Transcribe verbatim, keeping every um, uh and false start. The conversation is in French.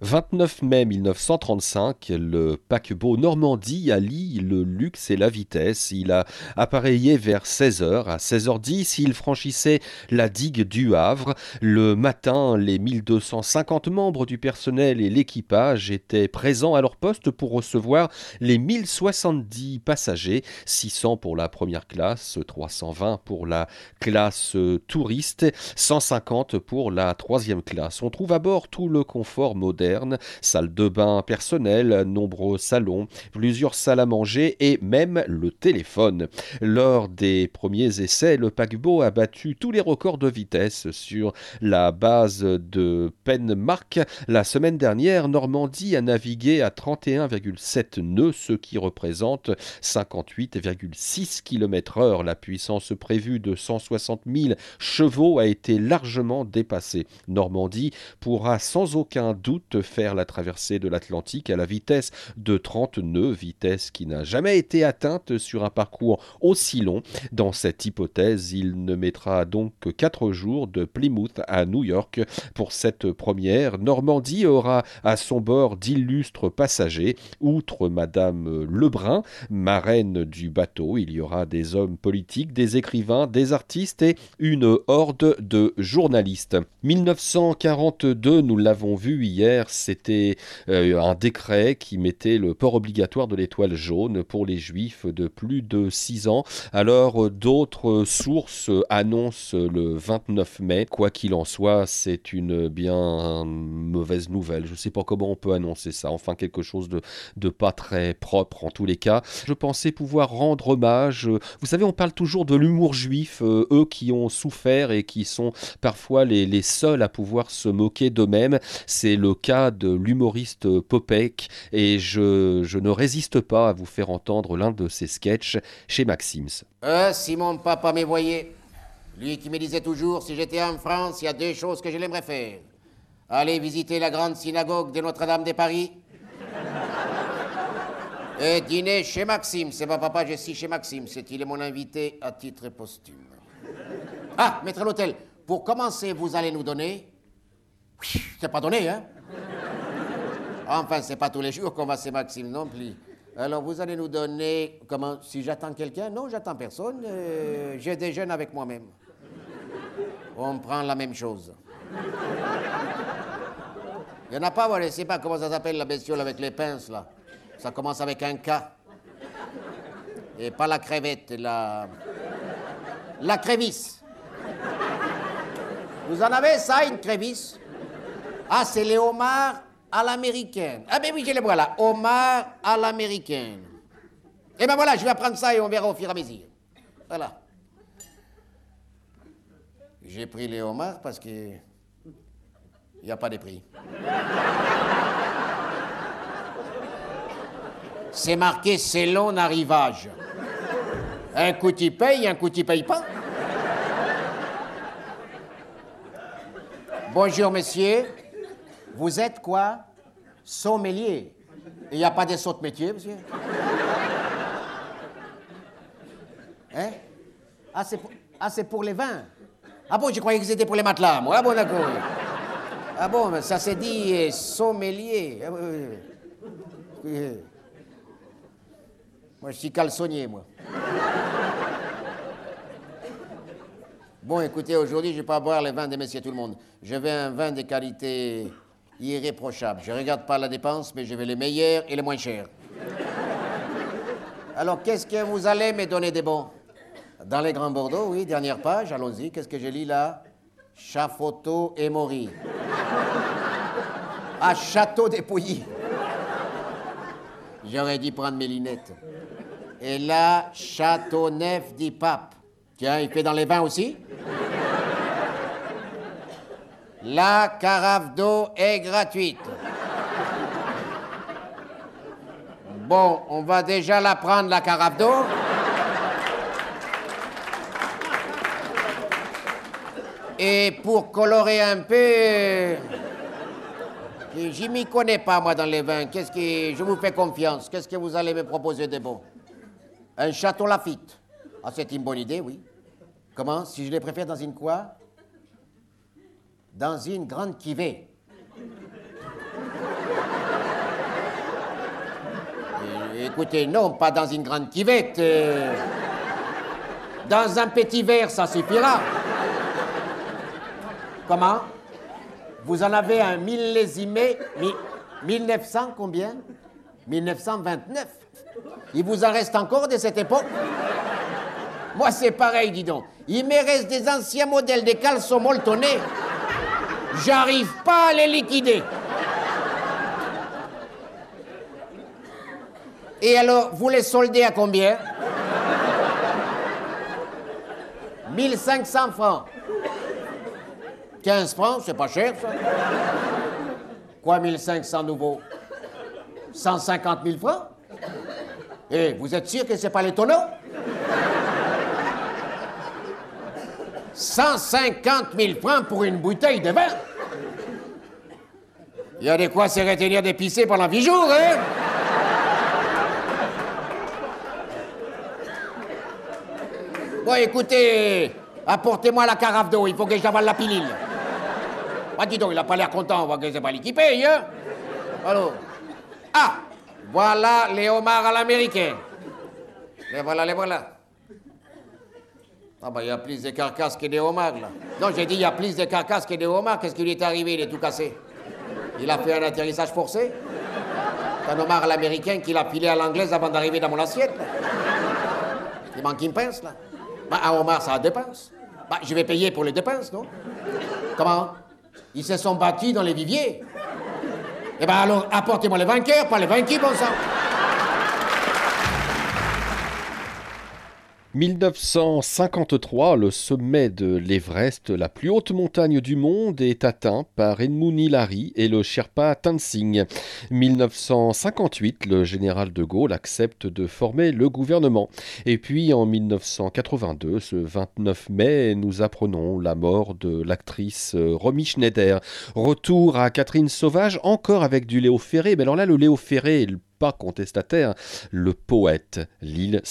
vingt-neuf mai mille neuf cent trente-cinq, le paquebot Normandie allie le luxe et la vitesse. Il a appareillé vers seize heures. À seize heures dix, il franchissait la digue du Havre. Le matin, les mille deux cent cinquante membres du personnel et l'équipage étaient présents à leur poste pour recevoir les mille soixante-dix passagers, six cents pour la première classe, trois cent vingt pour la classe touriste, cent cinquante pour la troisième classe. On trouve à bord tout le confort moderne, salle de bain personnelle, nombreux salons, plusieurs salles à manger et même le téléphone. Lors des premiers essais, le paquebot a battu tous les records de vitesse sur la base de Penmark. La semaine dernière, Normandie a navigué à trente et un virgule sept nœuds, ce qui représente cinquante-huit virgule six kilomètres heure. La puissance prévue de cent soixante mille chevaux a été largement dépassée. Normandie pourra sans aucun doute faire la traversée de l'Atlantique à la vitesse de trente nœuds, vitesse qui n'a jamais été atteinte sur un parcours aussi long. Dans cette hypothèse, il ne mettra donc que quatre jours de Plymouth à New York. Pour cette première, Normandie aura à son bord d'illustres passagers. Outre Madame Lebrun, marraine du bateau, il y aura des hommes politiques, des écrivains, des artistes et une horde de journalistes. mille neuf cent quarante-deux, nous l'avons vu hier, c'était euh, un décret qui mettait le port obligatoire de l'étoile jaune pour les juifs de plus de six ans. Alors euh, d'autres sources annoncent le vingt-neuf mai. Quoi qu'il en soit, c'est une bien mauvaise nouvelle. Je ne sais pas comment on peut annoncer ça. Enfin, quelque chose de, de pas très propre en tous les cas. Je pensais pouvoir rendre hommage. Vous savez, on parle toujours de l'humour juif, euh, eux qui ont souffert et qui sont parfois les, les seuls à pouvoir se moquer d'eux-mêmes. C'est le cas de l'humoriste Popek et je, je ne résiste pas à vous faire entendre l'un de ses sketchs chez Maxims. Euh, si mon papa me voyait, lui qui me disait toujours, si j'étais en France, il y a deux choses que je l'aimerais faire. Aller visiter la grande synagogue de Notre-Dame de Paris et dîner chez Maxime. C'est pas papa, je suis chez Maxime. C'est il est mon invité à titre posthume. Ah, maître l'hôtel, pour commencer, vous allez nous donner... C'est pas donné, hein? Enfin, c'est pas tous les jours qu'on va chez Maxime non plus. Alors, vous allez nous donner... Comment? Si j'attends quelqu'un? Non, j'attends personne. Euh, je déjeune avec moi-même. On prend la même chose. Il n'y en a pas, voilà, je ne sais pas comment ça s'appelle, la bestiole avec les pinces, là. Ça commence avec un K. Et pas la crevette, la... La crévisse. Vous en avez, ça, une crévisse? Ah, c'est les homards à l'américaine. Ah ben oui, je les vois là. Homards à l'américaine. Eh ben voilà, je vais apprendre ça et on verra au fur et à mesure. Voilà. J'ai pris les homards parce que... il n'y a pas de prix. C'est marqué selon arrivage. Un coup tu payes, un coup tu payes pas. Bonjour, monsieur. Vous êtes quoi? Sommelier. Il n'y a pas de saut de métier, monsieur? Hein? Ah, c'est pour... ah, c'est pour les vins. Ah bon, je croyais que c'était pour les matelas, moi. Ah bon, d'accord. Ah bon, mais ça s'est dit euh, sommelier. Ah, oui, oui, oui. Moi, je suis caleçonnier, moi. Bon, écoutez, aujourd'hui, je ne vais pas boire les vins de messieurs tout le monde. Je veux un vin de qualité irréprochable. Je ne regarde pas la dépense, mais je veux les meilleurs et les moins chers. Alors, qu'est-ce que vous allez me donner des bons? Dans les Grands Bordeaux, oui, dernière page, allons-y. Qu'est-ce que je lis là? Chafoto et Maury. Ah, Château des Pouilly. J'aurais dû prendre mes lunettes. Et là, Châteauneuf du Pape. Tiens, il fait dans les vins aussi. La carafe d'eau est gratuite. Bon, on va déjà la prendre, la carafe d'eau. Et pour colorer un peu... Je m'y connais pas, moi, dans les vins. Qu'est-ce que... Je vous fais confiance. Qu'est-ce que vous allez me proposer de bon? Un Château Lafite. Ah, c'est une bonne idée, oui. Comment? Si je les préfère dans une quoi? Dans une grande cuvée. Écoutez, non, pas dans une grande cuvette. euh. Dans un petit verre, ça suffira. Comment? Vous en avez un millésimé, mi- mille neuf cents combien? mille neuf cent vingt-neuf. Il vous en reste encore de cette époque? Moi, c'est pareil, dis donc. Il me reste des anciens modèles des caleçons molletonnés. J'arrive pas à les liquider. Et alors, vous les soldez à combien? mille cinq cents francs. quinze francs, c'est pas cher, ça. Quoi, mille cinq cents nouveaux? cent cinquante mille francs? Eh, vous êtes sûr que c'est pas les tonneaux? cent cinquante mille francs pour une bouteille de vin? Il y a de quoi se retenir de pisser pendant huit jours, hein? Bon, écoutez, apportez-moi la carafe d'eau, il faut que j'avale la pilule. Ah, dis donc, il a pas l'air content, on voit que c'est pas lui qui paye, hein? Alors, ah, voilà les homards à l'américaine. Les voilà, les voilà. Ah bah, il y a plus de carcasses que des homards, là. Non, j'ai dit, il y a plus de carcasses que des homards. Qu'est-ce qui lui est arrivé? Il est tout cassé. Il a fait un atterrissage forcé. C'est un homard à l'américaine qu'il a pilé à l'anglaise avant d'arriver dans mon assiette, là. Il manque une pince, là. Bah, un homard, ça a deux pinces. Bah, je vais payer pour les deux pinces, non? Comment? Ils se sont battus dans les viviers. Eh ben alors, apportez-moi les vainqueurs, pas les vaincus, bon sang. mille neuf cent cinquante-trois, le sommet de l'Everest, la plus haute montagne du monde, est atteint par Edmund Hillary et le Sherpa Tenzing. mille neuf cent cinquante-huit, le général de Gaulle accepte de former le gouvernement. Et puis en mille neuf cent quatre-vingt-deux, ce vingt-neuf mai, nous apprenons la mort de l'actrice Romy Schneider. Retour à Catherine Sauvage, encore avec du Léo Ferré. Mais alors là, le Léo Ferré, pas contestataire, le poète, l'île